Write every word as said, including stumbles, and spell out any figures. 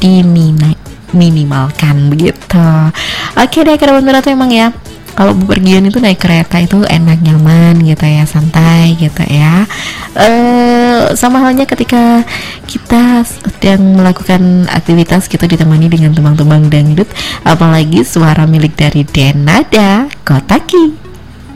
diminimalkan begitu. Oke deh kerabat tuh emang ya, kalau bepergian itu naik kereta itu enak, nyaman gitu ya, santai gitu ya. Uh, sama halnya ketika kita sedang melakukan aktivitas gitu ditemani dengan tembang-tembang dangdut, apalagi suara milik dari Denada Kotaki.